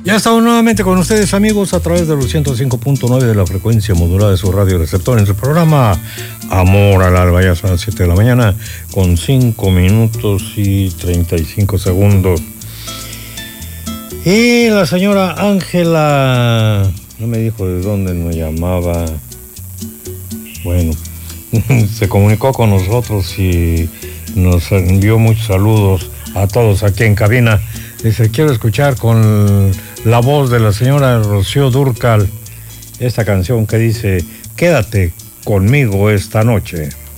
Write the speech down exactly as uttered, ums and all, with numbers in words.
Ya estamos nuevamente con ustedes, amigos, a través de los ciento cinco punto nueve de la frecuencia modulada de su radio receptor en su programa Amor al Alba. Ya son las siete de la mañana con cinco minutos y treinta y cinco segundos. Y la señora Ángela no me dijo de dónde nos llamaba. Bueno, se comunicó con nosotros y nos envió muchos saludos a todos aquí en cabina. Dice, quiero escuchar con la voz de la señora Rocío Dúrcal esta canción que dice, quédate conmigo esta noche.